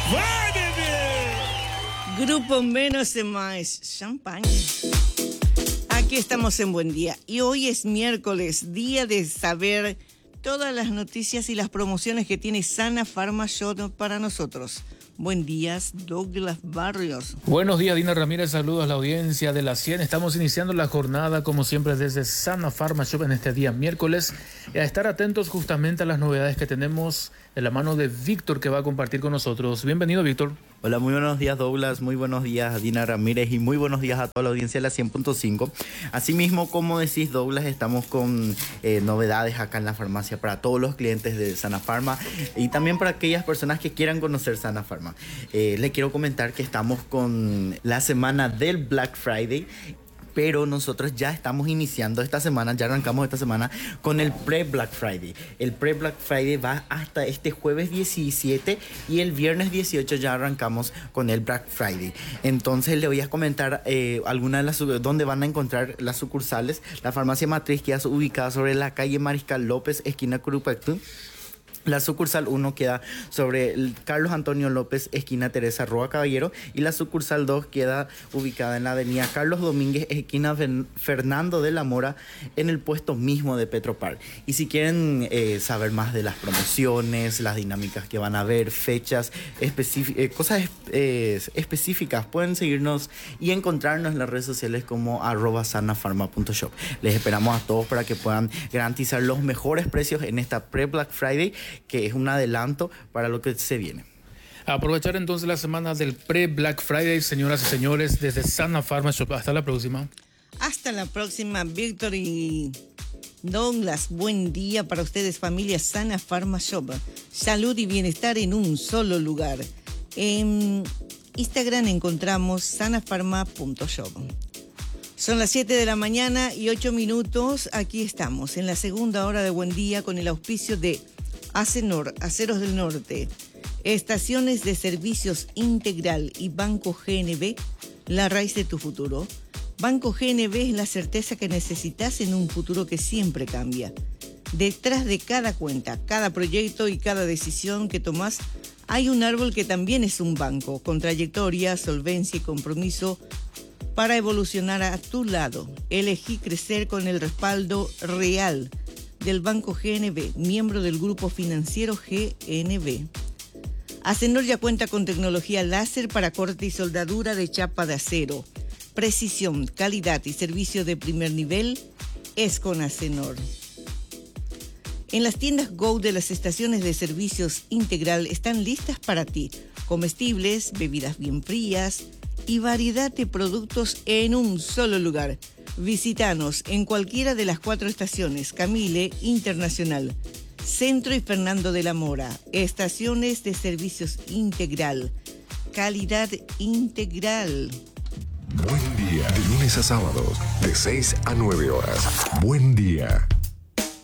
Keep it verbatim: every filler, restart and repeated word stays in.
¡Va, bebé! Grupo Menos de Más, champaña. Aquí estamos en Buen Día y hoy es miércoles, día de saber todas las noticias y las promociones que tiene Sana Pharma Shop para nosotros. Buen día, Douglas Barrios. Buenos días, Dina Ramírez. Saludos a la audiencia de la cien. Estamos iniciando la jornada, como siempre, desde Sana Pharma Shop en este día miércoles. Y a estar atentos justamente a las novedades que tenemos de la mano de Víctor, que va a compartir con nosotros. Bienvenido, Víctor. Hola, muy buenos días, Douglas. Muy buenos días, Dina Ramírez. Y muy buenos días a toda la audiencia de la cien punto cinco. Asimismo, como decís, Douglas, estamos con eh, novedades acá en la farmacia para todos los clientes de Sana Pharma y también para aquellas personas que quieran conocer Sana Pharma. Eh, le quiero comentar que estamos con la semana del Black Friday, pero nosotros ya estamos iniciando esta semana, ya arrancamos esta semana con el pre-Black Friday. El pre-Black Friday va hasta este jueves diecisiete y el viernes dieciocho ya arrancamos con el Black Friday. Entonces le voy a comentar eh, algunas de las dónde van a encontrar las sucursales. La farmacia matriz queda ubicada sobre la calle Mariscal López, esquina Curupactú. La sucursal uno queda sobre el Carlos Antonio López, esquina Teresa Roa Caballero. Y la sucursal dos queda ubicada en la avenida Carlos Domínguez, esquina Fernando de la Mora, en el puesto mismo de Petropar. Y si quieren eh, saber más de las promociones, las dinámicas que van a haber, fechas, eh, cosas eh, específicas, pueden seguirnos y encontrarnos en las redes sociales como arroba sanafarma punto shop. Les esperamos a todos para que puedan garantizar los mejores precios en esta pre-Black Friday, que es un adelanto para lo que se viene. Aprovechar entonces la semana del pre-Black Friday, señoras y señores, desde Sana Pharma Shop. Hasta la próxima. Hasta la próxima, Víctor y Douglas. Buen día para ustedes, familia Sana Pharma Shop. Salud y bienestar en un solo lugar. En Instagram encontramos sanafarma punto shop. Son las siete de la mañana y ocho minutos. Aquí estamos en la segunda hora de Buen Día con el auspicio de Acenor, Aceros del Norte, Estaciones de Servicios Integral y Banco G N B, la raíz de tu futuro. Banco G N B es la certeza que necesitas en un futuro que siempre cambia. Detrás de cada cuenta, cada proyecto y cada decisión que tomas, hay un árbol que también es un banco, con trayectoria, solvencia y compromiso para evolucionar a tu lado. Elegí crecer con el respaldo real del Banco G N B, miembro del Grupo Financiero G N B. Acenor ya cuenta con tecnología láser para corte y soldadura de chapa de acero. Precisión, calidad y servicio de primer nivel es con Acenor. En las tiendas Go de las estaciones de servicios Integral están listas para ti. Comestibles, bebidas bien frías y variedad de productos en un solo lugar. Visítanos en cualquiera de las cuatro estaciones: Camille, Internacional, Centro y Fernando de la Mora. Estaciones de servicios Integral. Calidad integral. Buen día. De lunes a sábados, de seis a nueve horas. Buen día.